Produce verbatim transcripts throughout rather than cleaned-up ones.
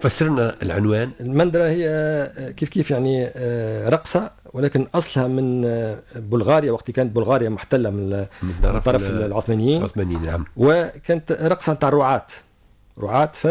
فسرنا العنوان. المندرة هي كيف كيف يعني رقصة، ولكن أصلها من بلغاريا، وقت كانت بلغاريا محتلة من, من طرف العثمانيين. العثمانيين نعم. وكانت رقصة تاع الرعاة رعاة ف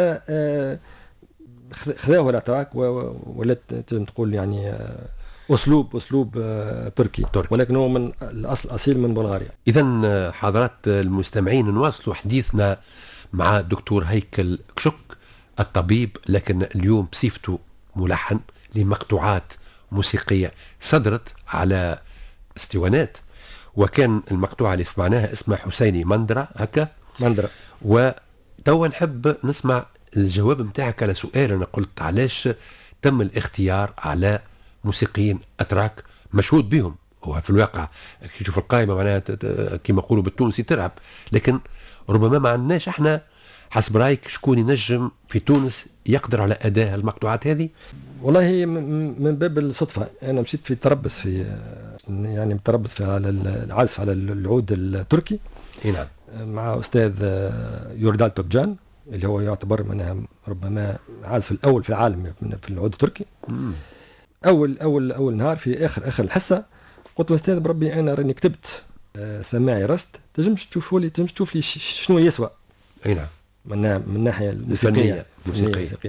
خذاوها الاتراك ولات تقول يعني اسلوب اسلوب تركي, تركي ولكن هو من الاصل اصيل من بلغاريا. اذا حضرات المستمعين نواصلوا حديثنا مع الدكتور هيكل كشك الطبيب، لكن اليوم بصفته ملحن لمقطوعات موسيقيه صدرت على اسطوانات، وكان المقطوعه اللي سمعناها اسمها حسيني مندرة هكا مندرة. وتوا نحب نسمع الجواب متاعك على سؤال انا قلت علاش تم الاختيار على موسيقيين اتراك مشهود بهم، وفي الواقع كي تشوف القائمه معناها كما يقولوا بالتونسي ترعب، لكن ربما ما عندناش احنا حسب رايك شكون ينجم في تونس يقدر على اداء المقطوعات هذه؟ والله هي من باب الصدفه، انا مشيت في تربص في يعني متربص في على العزف على العود التركي. نعم. مع استاذ يوردال توكجان اللي هو يعتبر منها ربما عازف الاول في العالم في العود التركي. مم. اول اول اول نهار في اخر اخر الحصه قلت له استاذ بربي انا راني كتبت سماعي رست، تنجمش تشوفوا لي تنجمش تشوف لي شنو يسوى. اي نعم. من من الناحيه الموسيقيه الموسيقيه.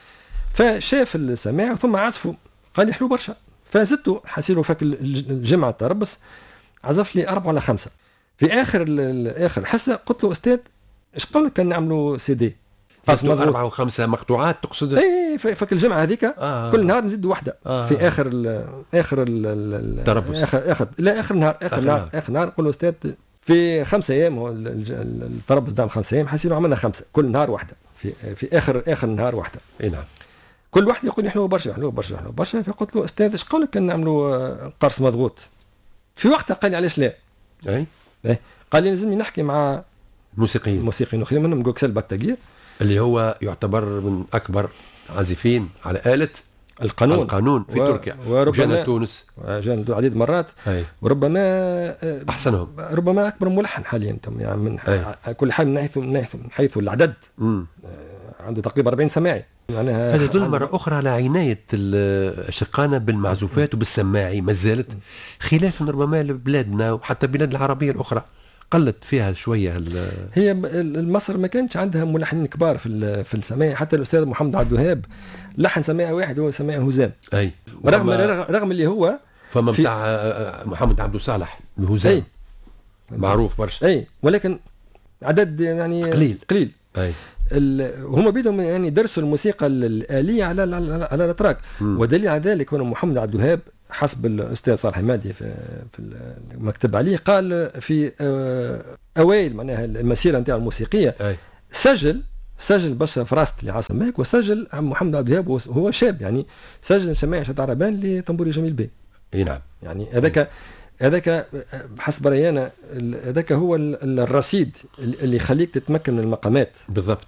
فشاف السماع ثم عزفوا قال لي حلو برشا، فزدته حسيله فك الجمعه تربص عزف لي اربعه ولا خمسه. في اخر اخر الحصه قلت له استاذ ايش قولك كان نعملوا سي دي أربعة وخمسة مقطوعات تقصد؟ اي فك الجمعه هذيك آه. كل نهار نزيد واحده آه. في اخر ال اخر ال تربص اخر اخر لا اخر نهار اخر, آخر نهار اخر نهار نقول له استاذ في خمسة ايام هو التربص دام خمسة ايام حسينا عملنا خمسه كل نهار واحده في في اخر اخر نهار واحده. اي نعم. كل واحد يقول لي حلو برشا حلو برشا حلو برشا. فقلت له استاذ ايش قولك كان نعملوا قرص مضغوط؟ في وقتها قال لي علاش لا؟ اي إيه؟ قال لي لازمني نحكي مع موسيقيين موسيقيين اخرين منهم جوكسيل باكتاجير اللي هو يعتبر من اكبر عازفين على آلة القانون القانون في و... تركيا وجانا تونس وجانا عديد مرات. أي. وربما احسنهم ربما اكبر ملحن حاليا يعني من ح... كل حال من حيث من حيث العدد. مم. عنده تقريبا أربعين سماعي. هذا يدل مرة أخرى على عناية الشقانة بالمعزوفات وبالسماعي ما زالت، خلافا ربما لبلادنا وحتى بلاد العربية الأخرى قلت فيها شوية. هي مصر ما كانش عندها ملحنين كبار في في السماعي، حتى الأستاذ محمد عبد الوهاب لحن سماعي واحد هو سماعي هزام. أي. رغم رغم اللي هو فما بتاع محمد عبد الصالح هزام معروف برشا. أي ولكن عدد يعني قليل قليل. أي. هم بدهم يعني درسوا الموسيقى الآلية على على, على الأتراك، ودليل على ذلك هو محمد عبد الوهاب حسب الأستاذ صالح حمادي في في المكتب عليه قال في أوائل معناها المسيرة نتاع الموسيقية أي. سجل سجل برشا فراست لعاصم ماك، وسجل محمد عبد الوهاب وهو شاب يعني سجل سماعي شد عربان لطنبوري جميل بي. اي نعم. يعني هذاك هذاك حسب رأيي أنا هذاك هو الرصيد اللي يخليك تتمكن من المقامات بالضبط.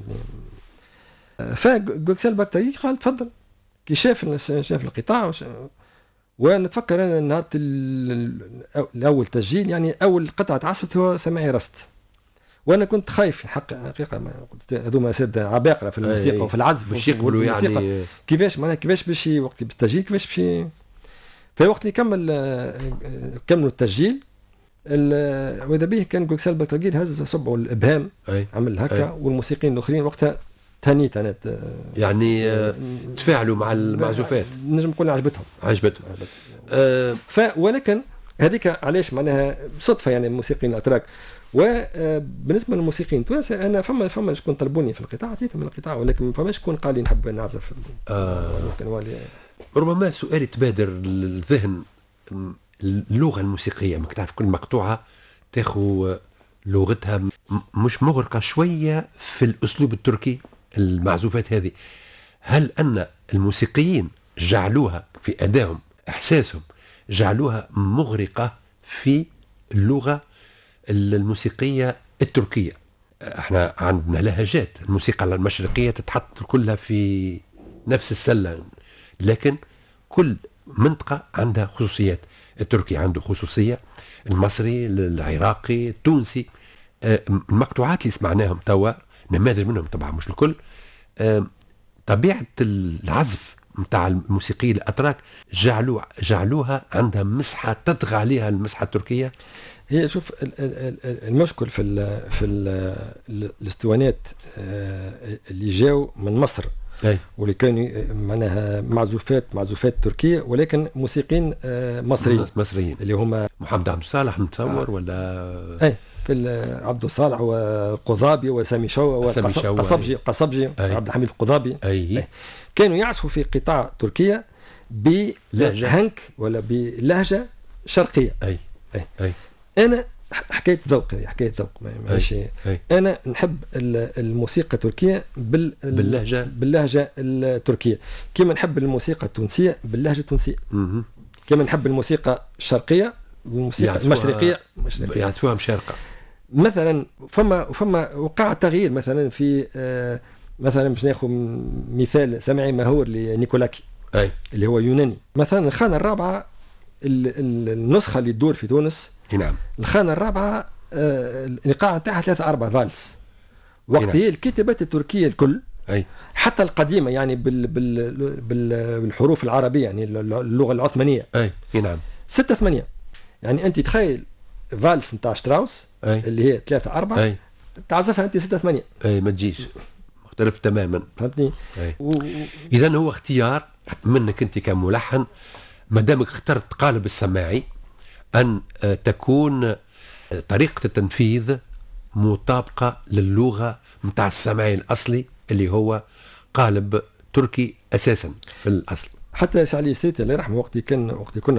فجوكسيل باكتاجي قال تفضل كي شاف شاف القطاع وش... ونتفكر انا نهار الاول تسجيل يعني اول قطعه عزفت هو سماعي رست، وانا كنت خايف الحق حقيقه ما قلت هذوما سيد عباقره في الموسيقى وفي العزف باش يقبلوا يعني كيفاش معناها كيفاش باش وقت بالتسجيل كيفاش باش في وقت اللي كمل كملوا التسجيل واذا به كان جوكسيل باكتاجير هز صبعه الابهام أي. عمل هكا. أي. والموسيقيين الاخرين وقتها تهنيت انا يعني آه تفاعلوا مع المعزوفات نجم نقول عجبتهم عجبتهم آه ف ولكن هذيك علاش معناها صدفه يعني الموسيقيين الاتراك. وبالنسبه للموسيقيين التوانسه انا فما فما شكون طلبوني في القطاع عطيتهم من القطاع، ولكن فما شكون قال لي نحب نعزف. آه ربما سؤال تبادر للذهن، اللغه الموسيقيه ما تعرف كل مقطوعه تاخذ لغتها مش مغرقه شويه في الاسلوب التركي المعزوفات هذه، هل ان الموسيقيين جعلوها في ادائهم احساسهم جعلوها مغرقه في اللغه الموسيقيه التركيه؟ احنا عندنا لهجات، الموسيقى المشرقيه تتحط كلها في نفس السله، لكن كل منطقه عندها خصوصيات. التركي عنده خصوصيه، المصري، العراقي، التونسي. المقطوعات اللي سمعناهم توا نماذج منهم طبعا مش الكل طبيعة العزف متاع الموسيقيين الأتراك جعلوا جعلوها عندها مسحة تطغى عليها المسحة التركية. هي شوف المشكل في ال في ال الاسطوانات اللي جاوا من مصر، أي. واللي كانوا معناها معزوفات معزوفات تركية ولكن موسيقيين مصريين مصريين اللي هما محمد عبد الصالح نتصور آه. ولا اي في عبد الصالح وقضابي وسامي شوا وقصبجي قصبجي عبد الحميد القضابي. أي. أي. كانوا يعزفوا في قطاع تركيا بهنك ولا بلهجة شرقية. أي. أي. أي. أنا حكاية ذوق، هذه حكاية ذوق ماشي. أنا نحب الموسيقى التركية بال... باللهجة باللهجة التركية، كما نحب الموسيقى التونسية باللهجة التونسية، كما نحب الموسيقى الشرقية بالموسيقى المشرقية يعزفوها مشارقة. مثلا فما فما وقع تغيير مثلا في آه مثلا باش ناخذ مثال سمعي مهور لنيكولاكي أي. اللي هو يوناني. مثلا الخانة الرابعة النسخة اللي تدور في تونس، نعم، الخانة الرابعة آه الإيقاع نتاعها ثلاثة أربعة فالس، وقت هي الكتابات التركية الكل أي. حتى القديمة يعني بال بال بال بالحروف العربية يعني اللغة العثمانية. أي. نعم. ستة ثمانية، يعني أنت تخيل فالس نتاع شتراوس أي. اللي هي ثلاثة أربعة أي. تعزفها أنت ستة ثمانية. أي ما تجيش، مختلف تماما. فهمتني؟ و... إذا هو اختيار منك أنت كملحن، ما دامك اخترت قالب السماعي أن تكون طريقة التنفيذ مطابقة للغة متاع السماعي الأصلي اللي هو قالب تركي أساسا في الأصل. حتى سعلي السيتي الله يرحمه وقت كان وقت كنا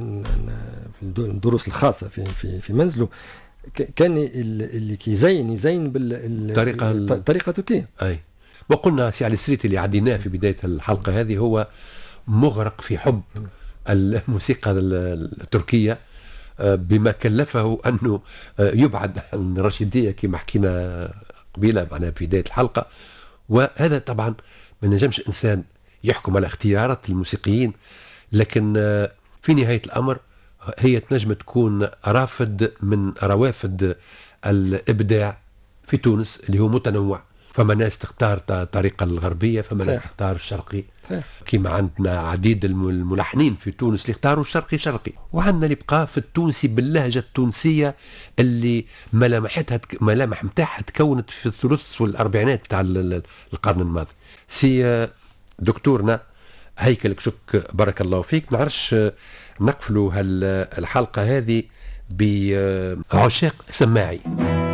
في الدروس الخاصة في في في منزله كان اللي كيزين يزين بالطريقة الطريقة التركية. أي. وقلنا سعلي السيتي اللي عديناه في بداية الحلقة هذه هو مغرق في حب الموسيقى التركية، بما كلفه أنه يبعد عن الرشيدية كما حكينا قبيلة معنا في بداية الحلقة. وهذا طبعا ما نجمش إنسان يحكم على اختيارات الموسيقيين، لكن في نهاية الأمر هي تنجم تكون رافد من روافد الإبداع في تونس اللي هو متنوع. فما ناس تختار الطريقة الغربية، فما ناس تختار الشرقي، كما عندنا عديد الملحنين في تونس اللي اختاروا الشرقي شرقي، وعندنا اللي بقى في التونسي باللهجة التونسية اللي ملامحتها ملامح متاعها تكونت في الثلث والأربعينات بتاع القرن الماضي. سي دكتورنا هيكل كشك بارك الله فيك، نعرفش نقفلوا الحلقة هذه بعشاق سماعي.